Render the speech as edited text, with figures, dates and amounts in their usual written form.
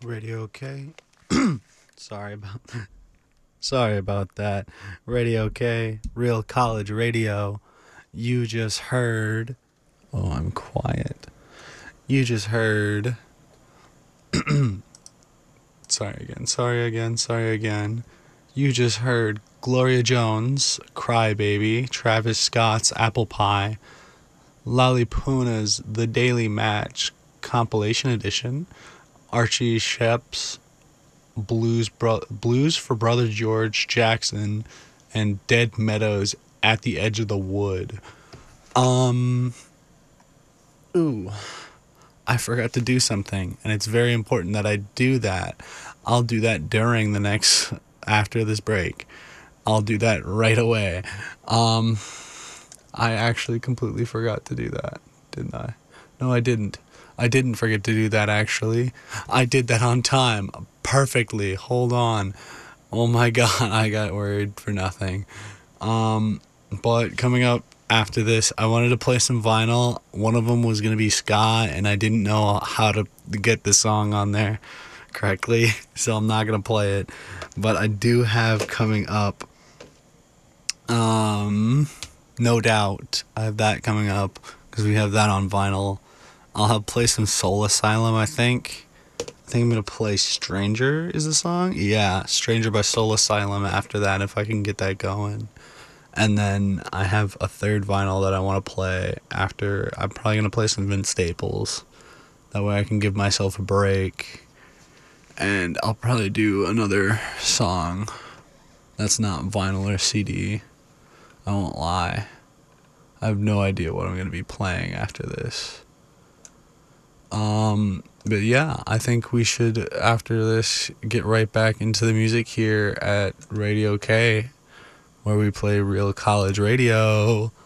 Radio K. Sorry about sorry about that. Radio K, Real College Radio. You just heard. Oh, I'm quiet. You just heard. Sorry again. You just heard Gloria Jones, Cry Baby, Travis Scott's Apple Pie, Lalipuna's The Daily Match Compilation Edition, Archie Shepp's Blues for Brother George Jackson, and Dead Meadows At the Edge of the Wood. Ooh, I forgot to do something, and it's very important that I do that. I'll do that after this break. I'll do that right away. I actually completely forgot to do that, didn't I? No, I didn't. I didn't forget to do that, actually. I did that on time, perfectly. Hold on. Oh my god, I got worried for nothing. But coming up after this, I wanted to play some vinyl. One of them was going to be ska, and I didn't know how to get the song on there correctly, so I'm not going to play it. But I do have coming up, No Doubt. I have that coming up, because we have that on vinyl. I'll play some Soul Asylum, I think. I think I'm going to play Stranger is the song? Yeah, Stranger by Soul Asylum after that, if I can get that going. And then I have a third vinyl that I want to play after. I'm probably going to play some Vince Staples. That way I can give myself a break. And I'll probably do another song that's not vinyl or CD. I won't lie. I have no idea what I'm going to be playing after this. But yeah, I think we should, after this, get right back into the music here at Radio K, where we play real college radio.